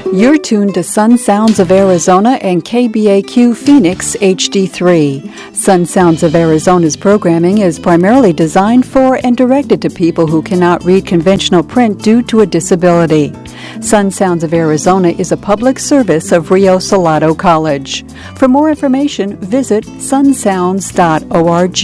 You're tuned to Sun Sounds of Arizona and KBAQ Phoenix HD3. Sun Sounds of Arizona's programming is primarily designed for and directed to people who cannot read conventional print due to a disability. Sun Sounds of Arizona is a public service of Rio Salado College. For more information, visit sunsounds.org.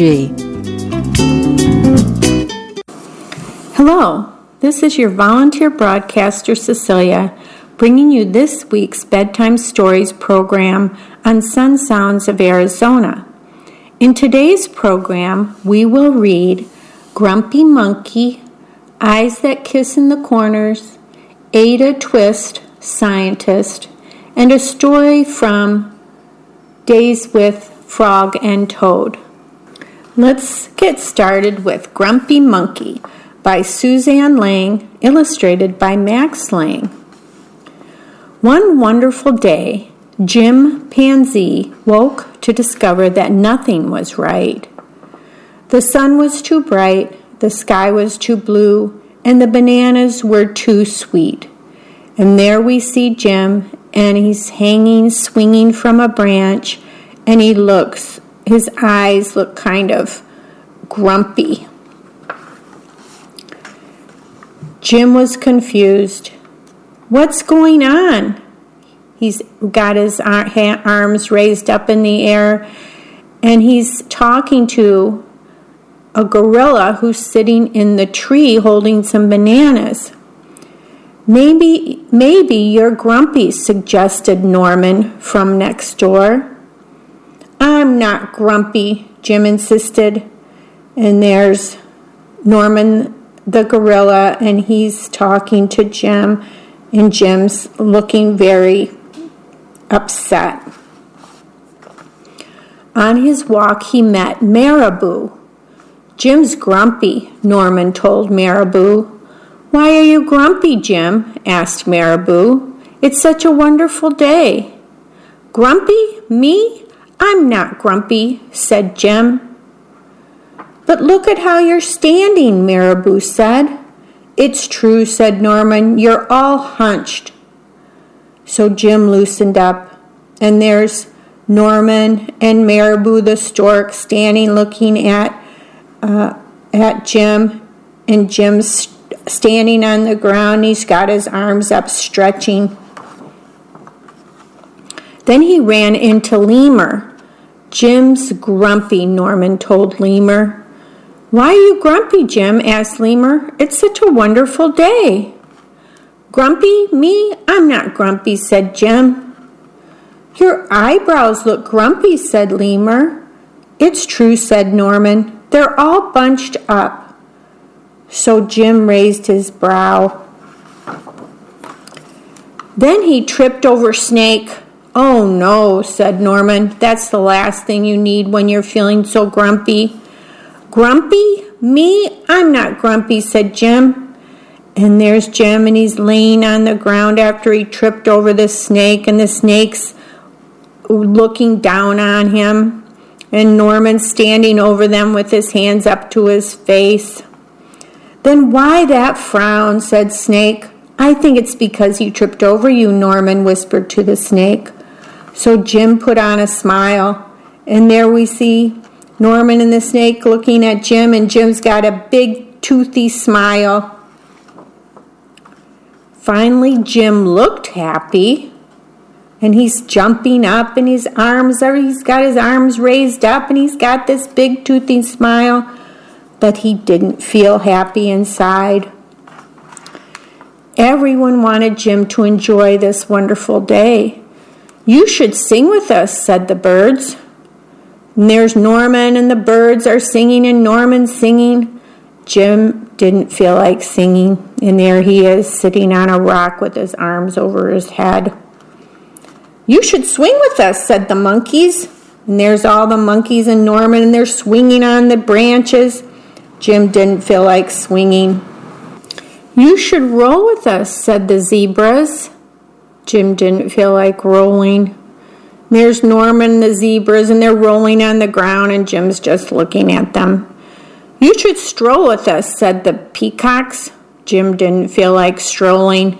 Hello, this is your volunteer broadcaster, Cecilia, bringing you this week's Bedtime Stories program on Sun Sounds of Arizona. In today's program, we will read Grumpy Monkey, Eyes That Kiss in the Corners, Ada Twist, Scientist, and a story from Days with Frog and Toad. Let's get started with Grumpy Monkey by Suzanne Lang, illustrated by Max Lang. One wonderful day, Jim Pansy woke to discover that nothing was right. The sun was too bright, the sky was too blue, and the bananas were too sweet. And there we see Jim, and he's hanging, swinging from a branch, and his eyes look kind of grumpy. Jim was confused. What's going on? He's got his arms raised up in the air, and he's talking to a gorilla who's sitting in the tree holding some bananas. Maybe you're grumpy, suggested Norman from next door. I'm not grumpy, Jim insisted. And there's Norman the gorilla, and he's talking to Jim, and Jim's looking very upset. On his walk, he met Marabou. Jim's grumpy, Norman told Marabou. Why are you grumpy, Jim? Asked Marabou. It's such a wonderful day. Grumpy? Me? I'm not grumpy, said Jim. But look at how you're standing, Marabou said. It's true, said Norman. You're all hunched. So Jim loosened up, and there's Norman and Marabou the stork standing looking at Jim, and Jim's standing on the ground. He's got his arms up, stretching. Then he ran into Lemur. Jim's grumpy, Norman told Lemur. Why are you grumpy, Jim? Asked Lemur. It's such a wonderful day. Grumpy? Me? I'm not grumpy, said Jim. Your eyebrows look grumpy, said Lemur. It's true, said Norman. They're all bunched up. So Jim raised his brow. Then he tripped over Snake. Oh no, said Norman. That's the last thing you need when you're feeling so grumpy. Grumpy? Me? I'm not grumpy, said Jim. And there's Jim, and he's laying on the ground after he tripped over the snake, and the snake's looking down on him, and Norman's standing over them with his hands up to his face. Then why that frown, said Snake. I think it's because he tripped over you, Norman whispered to the snake. So Jim put on a smile, and there we see Norman and the snake looking at Jim, and Jim's got a big toothy smile. Finally, Jim looked happy, and he's jumping up, and he's got his arms raised up, and he's got this big toothy smile, but he didn't feel happy inside. Everyone wanted Jim to enjoy this wonderful day. You should sing with us, said the birds. And there's Norman, and the birds are singing, and Norman's singing. Jim didn't feel like singing, and there he is sitting on a rock with his arms over his head. You should swing with us, said the monkeys. And there's all the monkeys and Norman, and they're swinging on the branches. Jim didn't feel like swinging. You should roll with us, said the zebras. Jim didn't feel like rolling. There's Norman and the zebras, and they're rolling on the ground, and Jim's just looking at them. You should stroll with us, said the peacocks. Jim didn't feel like strolling.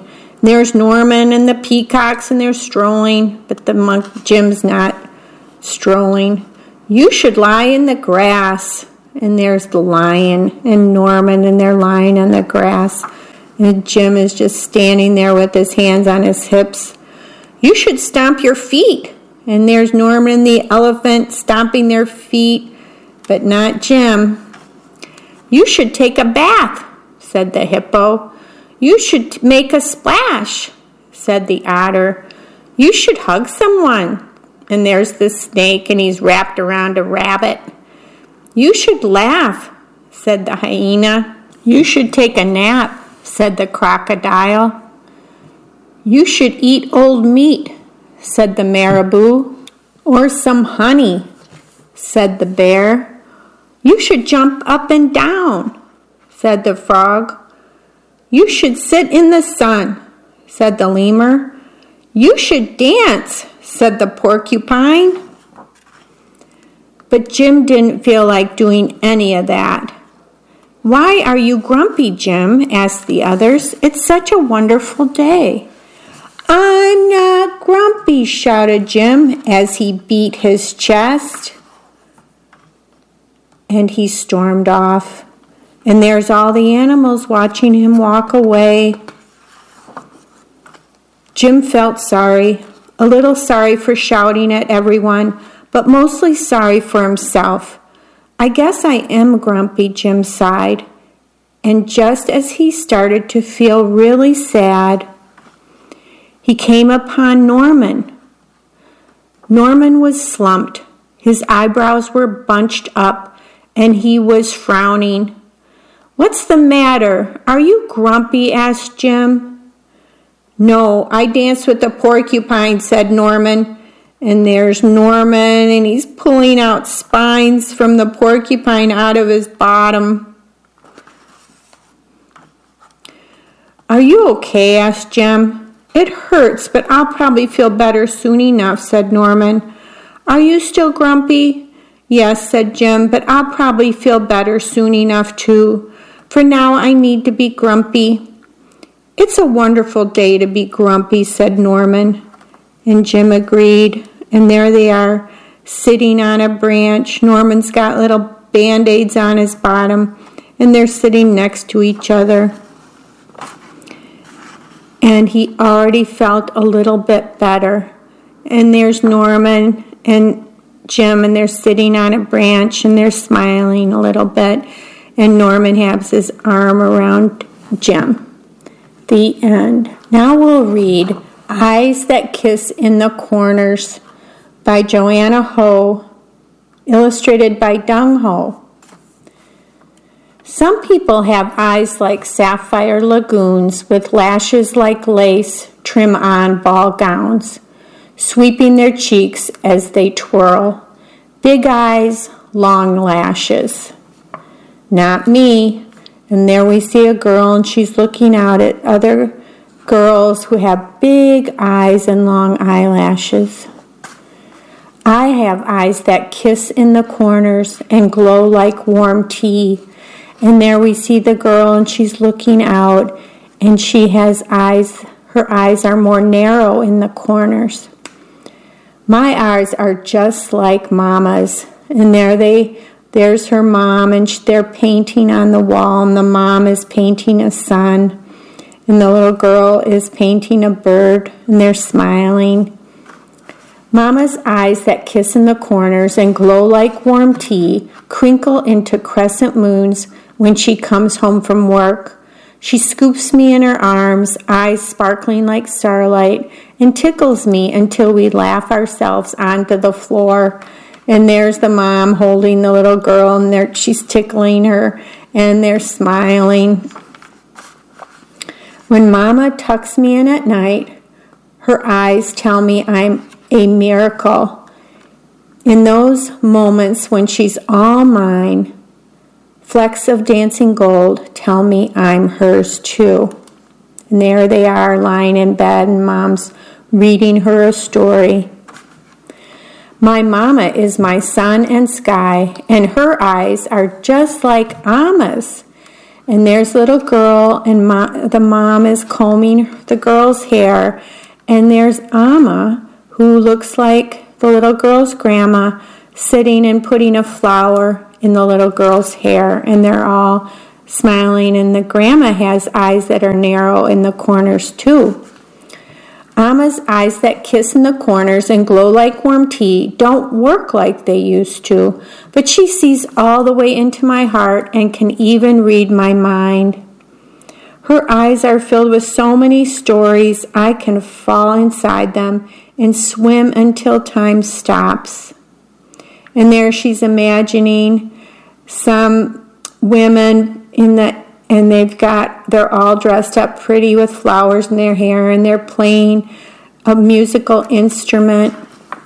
There's Norman and the peacocks, and they're strolling, but Jim's not strolling. You should lie in the grass. And there's the lion and Norman, and they're lying on the grass. And Jim is just standing there with his hands on his hips. You should stomp your feet. And there's Norman and the elephant stomping their feet, but not Jim. You should take a bath, said the hippo. You should make a splash, said the otter. You should hug someone. And there's the snake, and he's wrapped around a rabbit. You should laugh, said the hyena. You should take a nap, said the crocodile. You should eat old meat, said the marabou. Or some honey, said the bear. You should jump up and down, said the frog. You should sit in the sun, said the lemur. You should dance, said the porcupine. But Jim didn't feel like doing any of that. Why are you grumpy, Jim? Asked the others. It's such a wonderful day. I'm not grumpy, shouted Jim as he beat his chest. And he stormed off. And there's all the animals watching him walk away. Jim felt sorry, a little sorry for shouting at everyone, but mostly sorry for himself. I guess I am grumpy, Jim sighed. And just as he started to feel really sad, he came upon Norman. Norman was slumped. His eyebrows were bunched up, and he was frowning. What's the matter? Are you grumpy? Asked Jim. No, I danced with the porcupine, said Norman. And there's Norman, and he's pulling out spines from the porcupine out of his bottom. Are you okay? Asked Jim. It hurts, but I'll probably feel better soon enough, said Norman. Are you still grumpy? Yes, said Jim, but I'll probably feel better soon enough too. For now, I need to be grumpy. It's a wonderful day to be grumpy, said Norman. And Jim agreed. And there they are, sitting on a branch. Norman's got little Band-Aids on his bottom, and they're sitting next to each other. And he already felt a little bit better. And there's Norman and Jim, and they're sitting on a branch, and they're smiling a little bit. And Norman has his arm around Jim. The end. Now we'll read Eyes That Kiss in the Corners by Joanna Ho, illustrated by Dong Ho. Some people have eyes like sapphire lagoons with lashes like lace trim on ball gowns, sweeping their cheeks as they twirl. Big eyes, long lashes. Not me. And there we see a girl, and she's looking out at other girls who have big eyes and long eyelashes. I have eyes that kiss in the corners and glow like warm tea. And there we see the girl, and she's looking out, and she has eyes, her eyes are more narrow in the corners. My eyes are just like Mama's. And there's her mom, and they're painting on the wall, and the mom is painting a sun, and the little girl is painting a bird, and they're smiling. Mama's eyes that kiss in the corners and glow like warm tea crinkle into crescent moons when she comes home from work. She scoops me in her arms, eyes sparkling like starlight, and tickles me until we laugh ourselves onto the floor. And there's the mom holding the little girl, and she's tickling her, and they're smiling. When Mama tucks me in at night, her eyes tell me I'm a miracle. In those moments when she's all mine, flecks of dancing gold tell me I'm hers too. And there they are lying in bed, and Mom's reading her a story. My Mama is my sun and sky, and her eyes are just like Amma's. And there's a little girl, and the mom is combing the girl's hair. And there's Amma, who looks like the little girl's grandma, sitting and putting a flower in the little girl's hair. And they're all smiling, and the grandma has eyes that are narrow in the corners too. Amma's eyes that kiss in the corners and glow like warm tea don't work like they used to, but she sees all the way into my heart and can even read my mind. Her eyes are filled with so many stories I can fall inside them and swim until time stops. And there she's imagining some women and they're all dressed up pretty with flowers in their hair, and they're playing a musical instrument.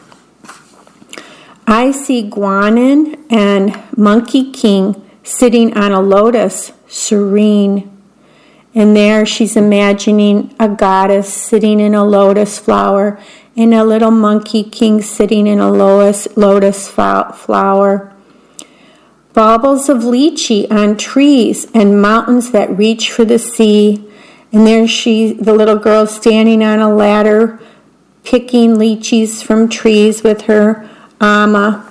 I see Guanin and Monkey King sitting on a lotus, serene. And there she's imagining a goddess sitting in a lotus flower, and a little Monkey King sitting in a lotus flower. Baubles of lychee on trees and mountains that reach for the sea. And there the little girl standing on a ladder picking lychees from trees with her Amma.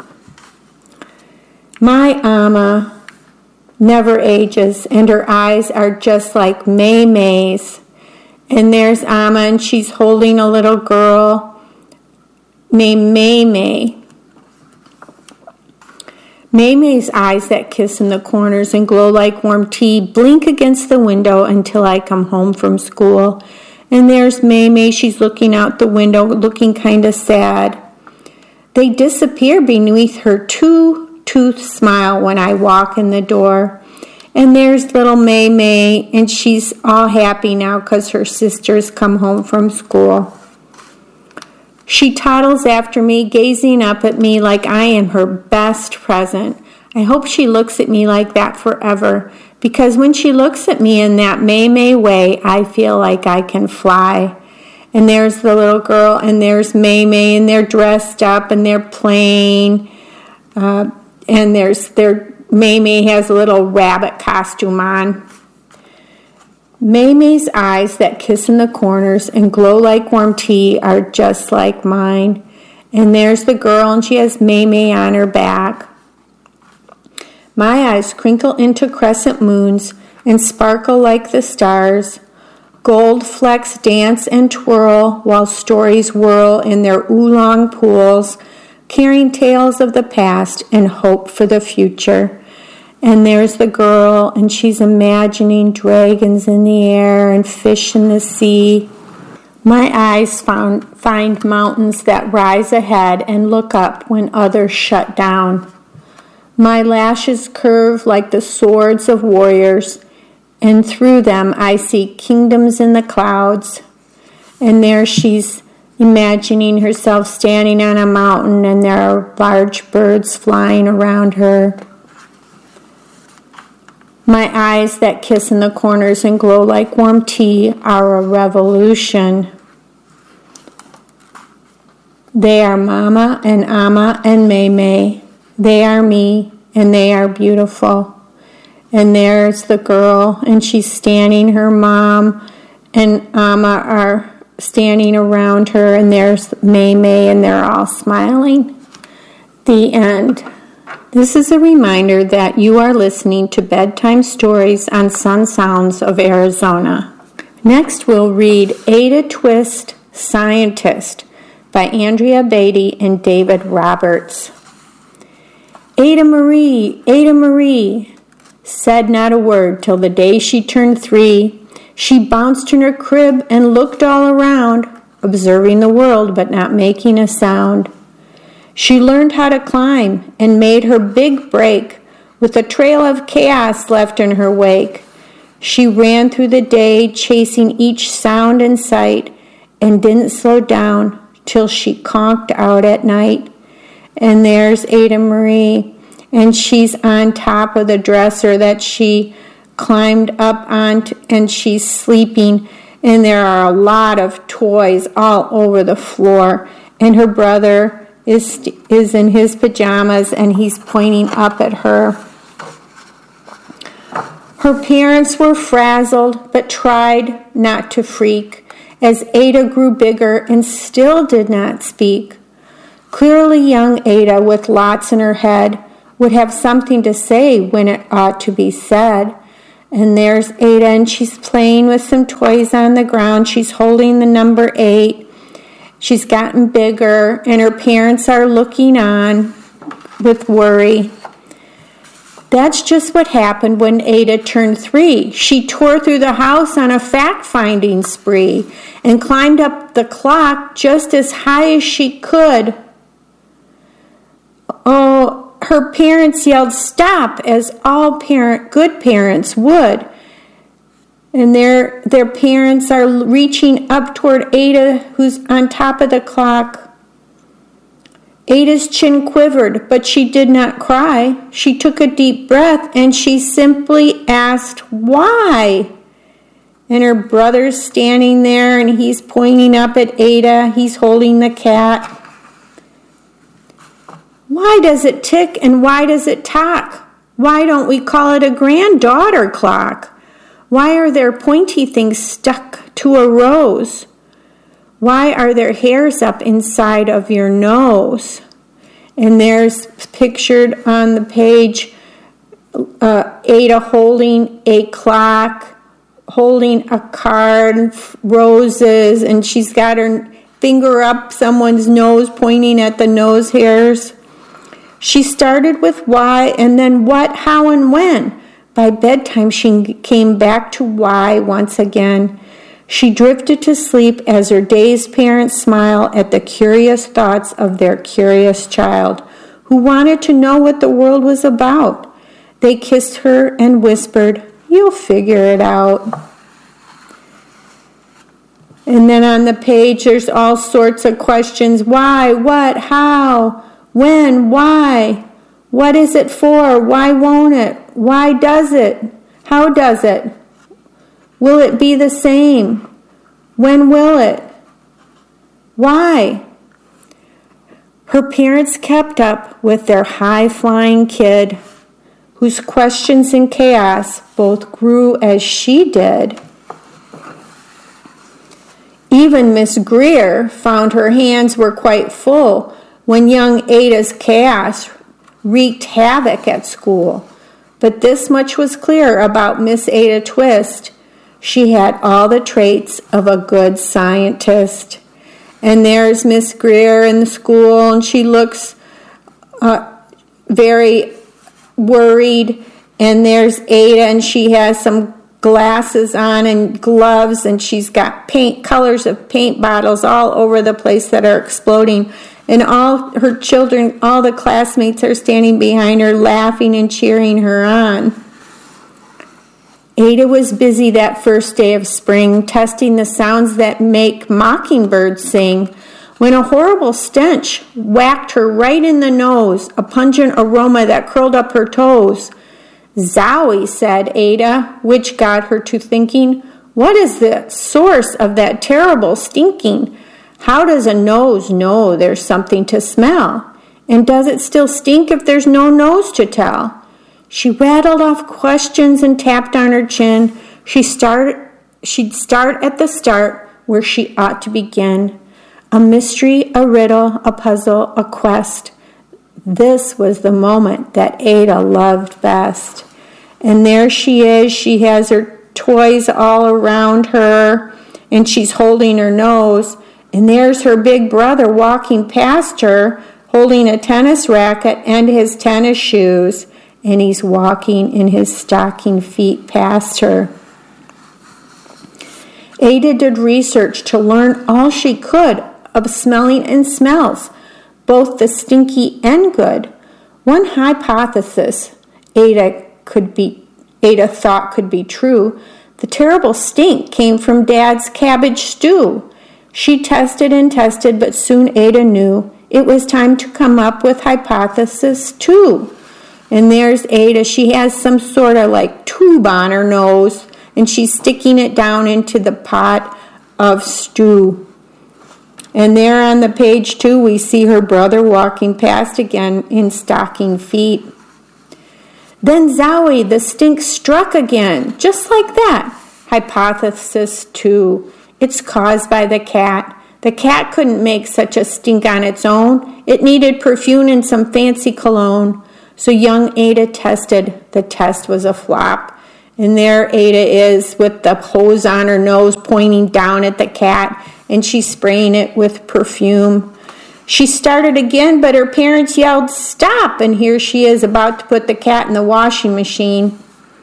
My Amma never ages, and her eyes are just like May's. And there's Amma, and she's holding a little girl named May. May's eyes that kiss in the corners and glow like warm tea blink against the window until I come home from school. And there's May, she's looking out the window, looking kind of sad. They disappear beneath her two-tooth smile when I walk in the door. And there's little May, and she's all happy now because her sisters come home from school. She toddles after me, gazing up at me like I am her best present. I hope she looks at me like that forever, because when she looks at me in that May way, I feel like I can fly. And there's the little girl, and there's May, and they're dressed up, and they're playing. And May has a little rabbit costume on. May's eyes that kiss in the corners and glow like warm tea are just like mine. And there's the girl, and she has May on her back. My eyes crinkle into crescent moons and sparkle like the stars. Gold flecks dance and twirl while stories whirl in their oolong pools, carrying tales of the past and hope for the future. And there's the girl, and she's imagining dragons in the air and fish in the sea. My eyes find mountains that rise ahead and look up when others shut down. My lashes curve like the swords of warriors, and through them I see kingdoms in the clouds. And there she's imagining herself standing on a mountain, and there are large birds flying around her. My eyes that kiss in the corners and glow like warm tea are a revolution. They are Mama and Amma and May. They are me, and they are beautiful. And there's the girl, and she's standing. Her mom and Amma are standing around her, and there's May, and they're all smiling. The end. This is a reminder that you are listening to Bedtime Stories on Sun Sounds of Arizona. Next, we'll read Ada Twist, Scientist by Andrea Beatty and David Roberts. Ada Marie, said not a word till the day she turned 3. She bounced in her crib and looked all around, observing the world but not making a sound. She learned how to climb and made her big break with a trail of chaos left in her wake. She ran through the day, chasing each sound and sight, and didn't slow down till she conked out at night. And there's Ada Marie, and she's on top of the dresser that she climbed up on, and she's sleeping, and there are a lot of toys all over the floor, and her brother is in his pajamas, and he's pointing up at her. Her parents were frazzled, but tried not to freak, as Ada grew bigger and still did not speak. Clearly young Ada, with lots in her head, would have something to say when it ought to be said. And there's Ada, and she's playing with some toys on the ground. She's holding the number 8. She's gotten bigger, and her parents are looking on with worry. That's just what happened when Ada turned 3. She tore through the house on a fact-finding spree and climbed up the clock just as high as she could. Oh, her parents yelled, "Stop," as all good parents would. And their parents are reaching up toward Ada, who's on top of the clock. Ada's chin quivered, but she did not cry. She took a deep breath, and she simply asked, "Why?" And her brother's standing there, and he's pointing up at Ada. He's holding the cat. "Why does it tick and why does it talk? Why don't we call it a granddaughter clock? Why are there pointy things stuck to a rose? Why are there hairs up inside of your nose?" And there's pictured on the page Ada holding a clock, holding a card, roses, and she's got her finger up someone's nose, pointing at the nose hairs. She started with why, and then what, how, and when. By bedtime, she came back to why once again. She drifted to sleep as her dazed parents smile at the curious thoughts of their curious child, who wanted to know what the world was about. They kissed her and whispered, "You'll figure it out." And then on the page, there's all sorts of questions. Why? What? How? When? Why? What is it for? Why won't it? Why does it? How does it? Will it be the same? When will it? Why? Her parents kept up with their high-flying kid, whose questions and chaos both grew as she did. Even Miss Greer found her hands were quite full when young Ada's chaos wreaked havoc at school. But this much was clear about Miss Ada Twist. She had all the traits of a good scientist. And there's Miss Greer in the school, and she looks very worried. And there's Ada, and she has some glasses on and gloves, and she's got colors of paint bottles all over the place that are exploding. And all her children, all the classmates are standing behind her, laughing and cheering her on. Ada was busy that first day of spring, testing the sounds that make mockingbirds sing, when a horrible stench whacked her right in the nose, a pungent aroma that curled up her toes. "Zowie," said Ada, which got her to thinking, what is the source of that terrible stinking? How does a nose know there's something to smell? And does it still stink if there's no nose to tell? She rattled off questions and tapped on her chin. She'd start at the start where she ought to begin. A mystery, a riddle, a puzzle, a quest. This was the moment that Ada loved best. And there she is. She has her toys all around her, and she's holding her nose. And there's her big brother walking past her, holding a tennis racket and his tennis shoes, and he's walking in his stocking feet past her. Ada did research to learn all she could of smelling and smells, both the stinky and good. One hypothesis Ada thought could be true. The terrible stink came from Dad's cabbage stew. She tested and tested, but soon Ada knew it was time to come up with hypothesis 2. And there's Ada. She has some sort of like tube on her nose, and she's sticking it down into the pot of stew. And there on the page 2, we see her brother walking past again in stocking feet. Then Zowie, the stink struck again, just like that. Hypothesis 2. It's caused by the cat. The cat couldn't make such a stink on its own. It needed perfume and some fancy cologne. So young Ada tested. The test was a flop. And there Ada is with the hose on her nose pointing down at the cat, and she's spraying it with perfume. She started again, but her parents yelled, "Stop!" And here she is about to put the cat in the washing machine.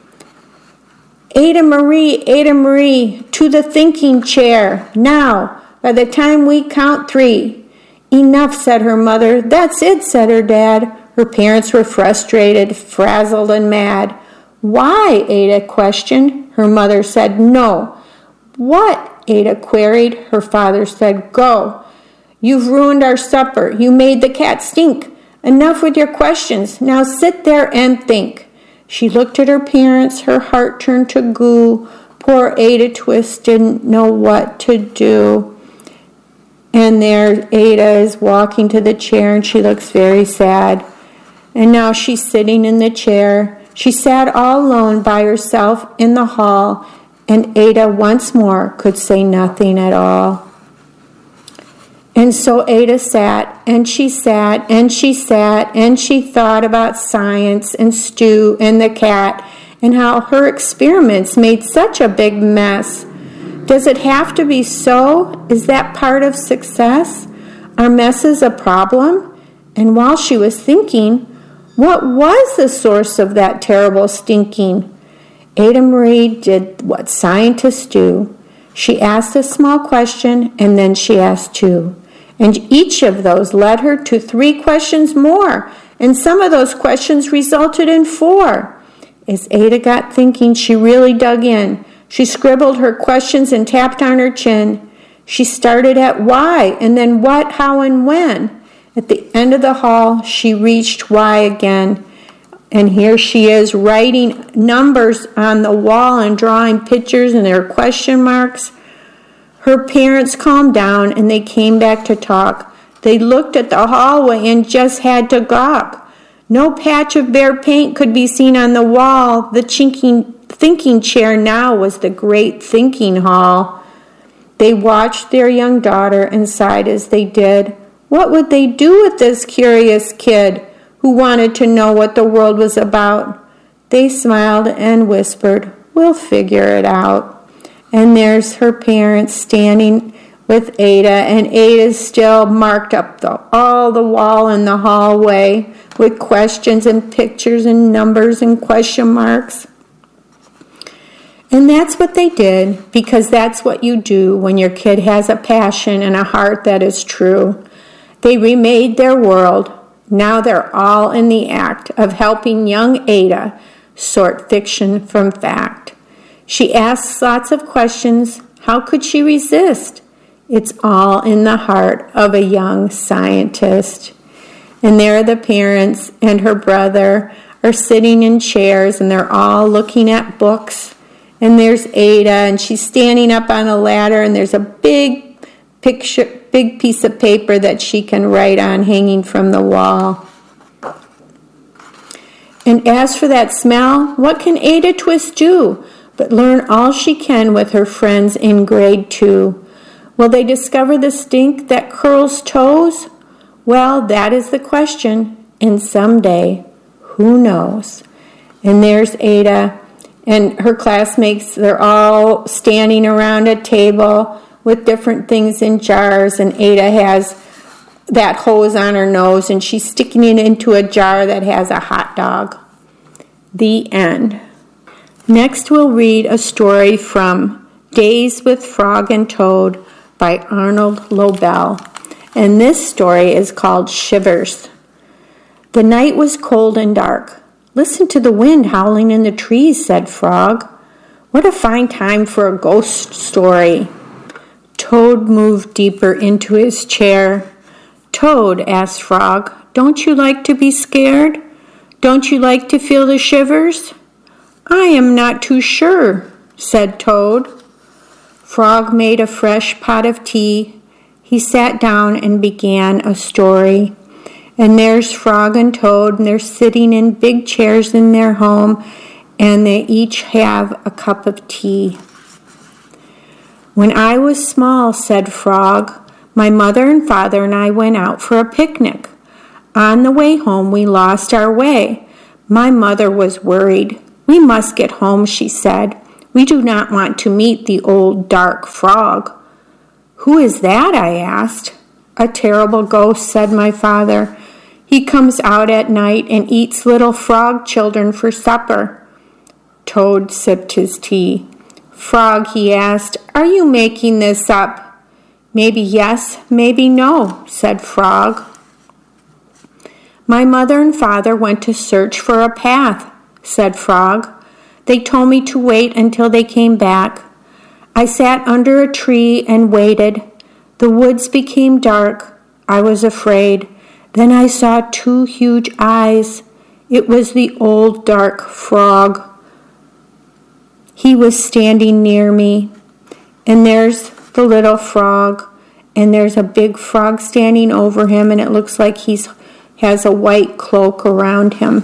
Ada Marie, to the thinking chair. Now, by the time we count 3. Enough, said her mother. That's it, said her dad. Her parents were frustrated, frazzled, and mad. Why? Ada questioned. Her mother said, no. What? Ada queried. Her father said, go. You've ruined our supper. You made the cat stink. Enough with your questions. Now sit there and think. She looked at her parents. Her heart turned to goo. Poor Ada Twist didn't know what to do. And there Ada is walking to the chair, and she looks very sad. And now she's sitting in the chair. She sat all alone by herself in the hall, and Ada once more could say nothing at all. And so Ada sat, and she sat, and she sat, and she thought about science and Stu and the cat and how her experiments made such a big mess. Does it have to be so? Is that part of success? Are messes a problem? And while she was thinking, what was the source of that terrible stinking? Ada Marie did what scientists do. She asked a small question, and then she asked 2. And each of those led her to 3 questions more, and some of those questions resulted in 4. As Ada got thinking, she really dug in. She scribbled her questions and tapped on her chin. She started at why, and then what, how, and when. At the end of the hall, she reached why again. And here she is writing numbers on the wall and drawing pictures, and there are question marks. Her parents calmed down, and they came back to talk. They looked at the hallway and just had to gawk. No patch of bare paint could be seen on the wall. The thinking chair now was the great thinking hall. They watched their young daughter and sighed as they did. What would they do with this curious kid who wanted to know what the world was about? They smiled and whispered, we'll figure it out. And there's her parents standing with Ada, and Ada still marked up all the wall in the hallway with questions and pictures and numbers and question marks. And that's what they did, because that's what you do when your kid has a passion and a heart that is true. They remade their world. Now they're all in the act of helping young Ada sort fiction from fact. She asks lots of questions. How could she resist? It's all in the heart of a young scientist. And there the parents and her brother are sitting in chairs, and they're all looking at books. And there's Ada, and she's standing up on a ladder, and there's a big piece of paper that she can write on hanging from the wall. And as for that smell, what can Ada Twist do but learn all she can with her friends in grade 2? Will they discover the stink that curls toes? Well, that is the question, and someday, who knows? And there's Ada and her classmates. They're all standing around a table with different things in jars, and Ada has that hose on her nose, and she's sticking it into a jar that has a hot dog. The end. Next we'll read a story from Days with Frog and Toad by Arnold Lobel, and this story is called Shivers. The night was cold and dark. Listen to the wind howling in the trees, said Frog. What a fine time for a ghost story. Toad moved deeper into his chair. Toad, asked Frog, don't you like to be scared? Don't you like to feel the shivers? I am not too sure, said Toad. Frog made a fresh pot of tea. He sat down and began a story. And there's Frog and Toad, and they're sitting in big chairs in their home, and they each have a cup of tea. When I was small, said Frog, my mother and father and I went out for a picnic. On the way home, we lost our way. My mother was worried. We must get home, she said. We do not want to meet the old dark frog. Who is that? I asked. A terrible ghost, said my father. He comes out at night and eats little frog children for supper. Toad sipped his tea. Frog, he asked, are you making this up? Maybe yes, maybe no, said Frog. My mother and father went to search for a path, said Frog. They told me to wait until they came back. I sat under a tree and waited. The woods became dark. I was afraid. Then I saw two huge eyes. It was the old dark frog. He was standing near me. And there's the little frog. And there's a big frog standing over him, and it looks like he has a white cloak around him.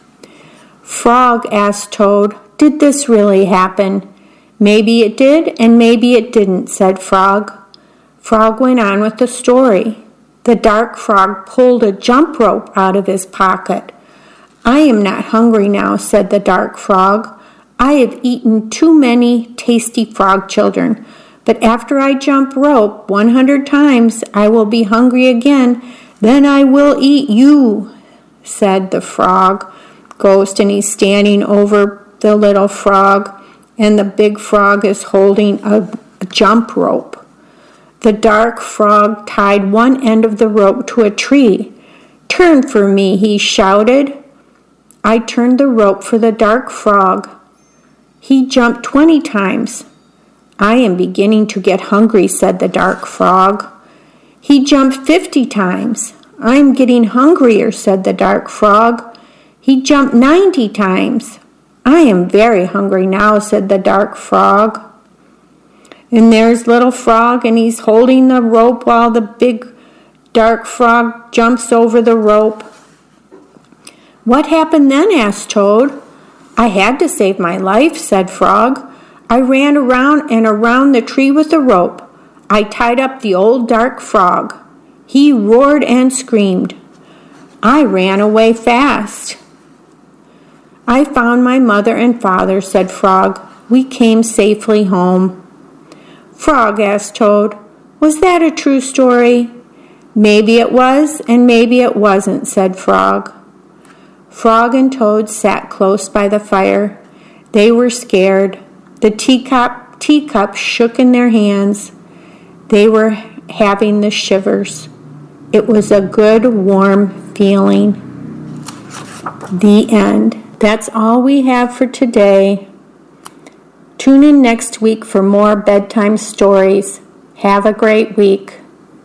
Frog, asked Toad, did this really happen? Maybe it did, and maybe it didn't, said Frog. Frog went on with the story. The dark frog pulled a jump rope out of his pocket. I am not hungry now, said the dark frog. I have eaten too many tasty frog children, but after I jump rope 100 times, I will be hungry again. Then I will eat you, said the frog ghost, and he's standing over the little frog, and the big frog is holding a jump rope. The dark frog tied one end of the rope to a tree. Turn for me, he shouted. I turned the rope for the dark frog. He jumped 20 times. I am beginning to get hungry, said the dark frog. He jumped 50 times. I am getting hungrier, said the dark frog. He jumped 90 times. I am very hungry now, said the dark frog. And there's little frog, and he's holding the rope while the big dark frog jumps over the rope. What happened then? Asked Toad. I had to save my life, said Frog. I ran around and around the tree with the rope. I tied up the old dark frog. He roared and screamed. I ran away fast. I found my mother and father, said Frog. We came safely home. Frog, asked Toad, was that a true story? Maybe it was, and maybe it wasn't, said Frog. Frog and Toad sat close by the fire. They were scared. The teacup shook in their hands. They were having the shivers. It was a good, warm feeling. The end. That's all we have for today. Tune in next week for more bedtime stories. Have a great week.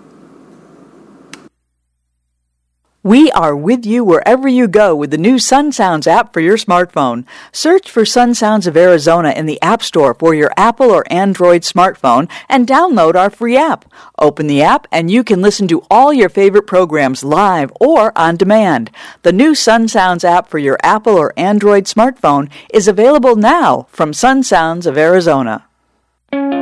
We are with you wherever you go with the new Sun Sounds app for your smartphone. Search for Sun Sounds of Arizona in the App Store for your Apple or Android smartphone and download our free app. Open the app and you can listen to all your favorite programs live or on demand. The new Sun Sounds app for your Apple or Android smartphone is available now from Sun Sounds of Arizona.